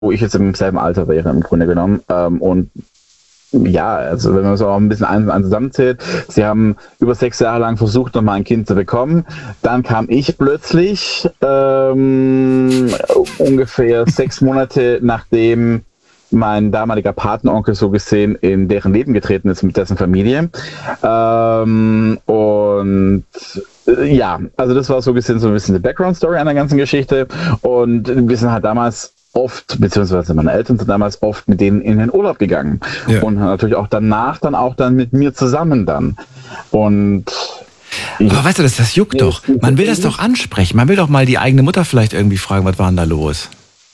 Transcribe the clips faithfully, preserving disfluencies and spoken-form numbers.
wo ich jetzt im selben Alter wäre im Grunde genommen. Ähm, und ja, also wenn man so auch ein bisschen eins und eins zusammenzählt, sie haben über sechs Jahre lang versucht, nochmal ein Kind zu bekommen. Dann kam ich plötzlich ähm, ungefähr sechs Monate nachdem mein damaliger Patenonkel so gesehen in deren Leben getreten ist mit dessen Familie. Ähm, und äh, ja, also das war so gesehen so ein bisschen die Background-Story an der ganzen Geschichte. Und wir sind halt damals oft, beziehungsweise meine Eltern sind damals oft mit denen in den Urlaub gegangen. Ja. Und natürlich auch danach dann auch dann mit mir zusammen dann. Und aber weißt du, das, das juckt doch. Man will das doch ansprechen. Man will doch mal die eigene Mutter vielleicht irgendwie fragen, was war denn da los?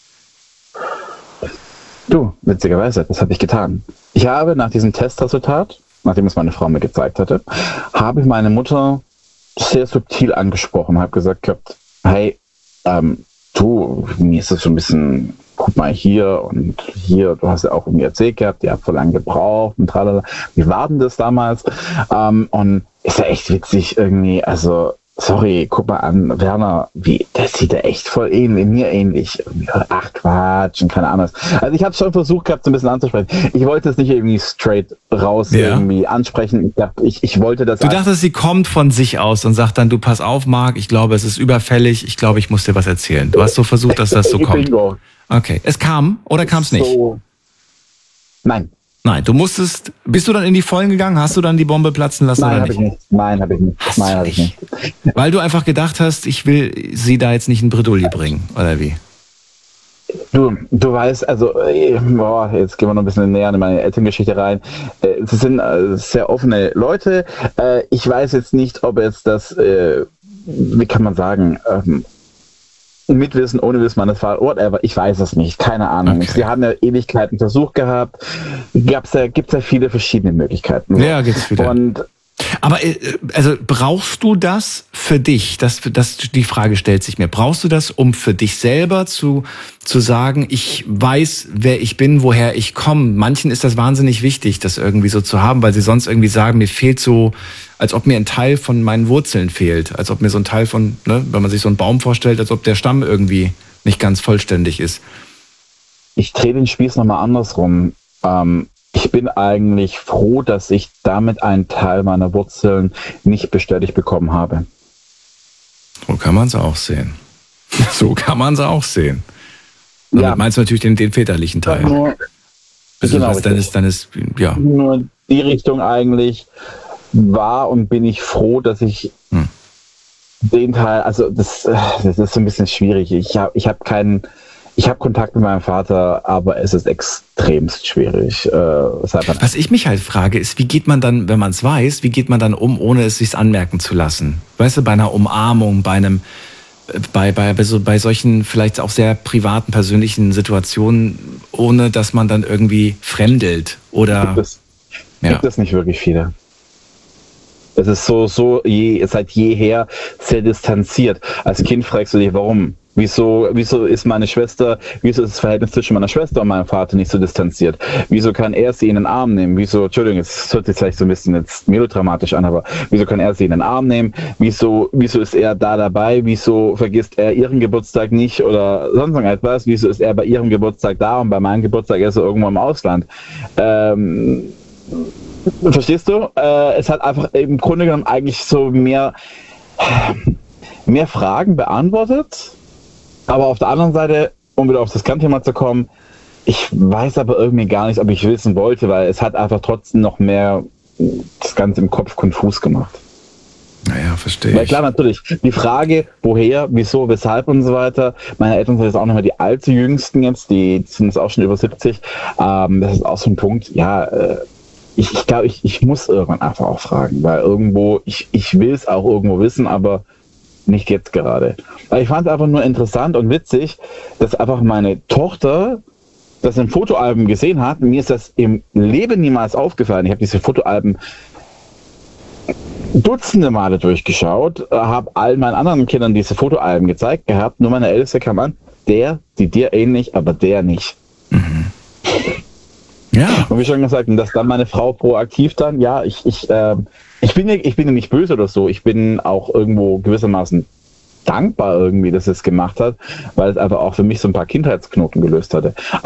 Du, witzigerweise, das habe ich getan. Ich habe nach diesem Testresultat, nachdem es meine Frau mir gezeigt hatte, habe ich meine Mutter sehr subtil angesprochen, habe gesagt, hey, ähm, du, mir ist das so ein bisschen, guck mal hier und hier, du hast ja auch irgendwie erzählt gehabt, ihr habt so lange gebraucht und tralala. Wie war denn das damals? Ähm, und ist ja echt witzig irgendwie, also sorry, guck mal an, Werner, wie, das sieht ja echt voll ähnlich, mir ähnlich. Ach Quatsch und keine Ahnung. Also ich habe schon versucht gehabt, so ein bisschen anzusprechen. Ich wollte es nicht irgendwie straight raus ja. irgendwie ansprechen. Ich, hab, ich, ich wollte das... Du dachtest, sie kommt von sich aus und sagt dann, du pass auf, Marc, ich glaube, es ist überfällig, ich glaube, ich muss dir was erzählen. Du hast so versucht, dass das so kommt. Bingo. Okay, es kam oder kam es nicht? So. Nein. Nein, du musstest, bist du dann in die Vollen gegangen? Hast du dann die Bombe platzen lassen? Nein, oder habe ich nicht. Nein, habe ich nicht. Hast Nein, habe ich nicht. Weil du einfach gedacht hast, ich will sie da jetzt nicht in Bredouille bringen, oder wie? Du, du weißt, also, boah, jetzt gehen wir noch ein bisschen näher in meine Elterngeschichte rein. Sie sind sehr offene Leute. Ich weiß jetzt nicht, ob jetzt das, wie kann man sagen, mit Wissen, ohne Wissen meines Vaters, whatever, ich weiß es nicht, keine Ahnung. Okay. Sie haben ja Ewigkeiten Versuch gehabt, gab's ja, gibt's ja viele verschiedene Möglichkeiten. Ja, gibt's viele. Und aber also brauchst du das für dich? Das, das, die Frage stellt sich mir. Brauchst du das, um für dich selber zu, zu sagen, ich weiß, wer ich bin, woher ich komme? Manchen ist das wahnsinnig wichtig, das irgendwie so zu haben, weil sie sonst irgendwie sagen, mir fehlt so, als ob mir ein Teil von meinen Wurzeln fehlt. Als ob mir so ein Teil von, ne, wenn man sich so einen Baum vorstellt, als ob der Stamm irgendwie nicht ganz vollständig ist. Ich drehe den Spieß nochmal andersrum. Ähm, Ich bin eigentlich froh, dass ich damit einen Teil meiner Wurzeln nicht bestätigt bekommen habe. So kann man es auch sehen. So kann man es auch sehen. Damit ja. Meinst du natürlich den, den väterlichen Teil. Ja, nur, genau, was dann ist, dann ist, ja. Nur die Richtung eigentlich war und bin ich froh, dass ich hm. den Teil, also das, das ist so ein bisschen schwierig. Ich habe ich hab keinen Ich habe Kontakt mit meinem Vater, aber es ist extremst schwierig. Äh, Was ich mich halt frage, ist, wie geht man dann, wenn man es weiß, wie geht man dann um, ohne es sich anmerken zu lassen? Weißt du, bei einer Umarmung, bei einem, bei, bei, bei, so, bei solchen vielleicht auch sehr privaten, persönlichen Situationen, ohne dass man dann irgendwie fremdelt oder... Gibt es, ja. gibt es nicht wirklich viele. Es ist so, so je, seit jeher sehr distanziert. Als Kind fragst du dich, warum? Wieso, wieso ist meine Schwester, wieso ist das Verhältnis zwischen meiner Schwester und meinem Vater nicht so distanziert? Wieso kann er sie in den Arm nehmen? Wieso, Entschuldigung, es hört sich vielleicht so ein bisschen jetzt melodramatisch an, aber wieso kann er sie in den Arm nehmen? Wieso, wieso ist er da dabei? Wieso vergisst er ihren Geburtstag nicht oder sonst etwas? Wieso ist er bei ihrem Geburtstag da und bei meinem Geburtstag ist er irgendwo im Ausland? Ähm, verstehst du? Äh, es hat einfach im Grunde genommen eigentlich so mehr, mehr Fragen beantwortet. Aber auf der anderen Seite, um wieder auf das Kernthema zu kommen, ich weiß aber irgendwie gar nicht, ob ich wissen wollte, weil es hat einfach trotzdem noch mehr das Ganze im Kopf konfus gemacht. Naja, verstehe ich. Weil klar, natürlich, die Frage, woher, wieso, weshalb und so weiter, meine Eltern sind jetzt auch nicht mehr die allzu jüngsten jetzt, die sind jetzt auch schon über siebzig, ähm, das ist auch so ein Punkt, ja, äh, ich, ich glaube, ich, ich muss irgendwann einfach auch fragen, weil irgendwo, ich, ich will es auch irgendwo wissen, aber nicht jetzt gerade. Aber ich fand es einfach nur interessant und witzig, dass einfach meine Tochter das in Fotoalben gesehen hat. Mir ist das im Leben niemals aufgefallen. Ich habe diese Fotoalben dutzende Male durchgeschaut, habe all meinen anderen Kindern diese Fotoalben gezeigt gehabt. Nur meine Älteste kam an, der sieht dir ähnlich, aber der nicht. Mhm. Ja. Und wie schon gesagt, dass dann meine Frau proaktiv dann, ja, ich, ich, äh, ich bin ja, ich bin ja nicht böse oder so, ich bin auch irgendwo gewissermaßen dankbar irgendwie, dass es gemacht hat, weil es einfach auch für mich so ein paar Kindheitsknoten gelöst hatte.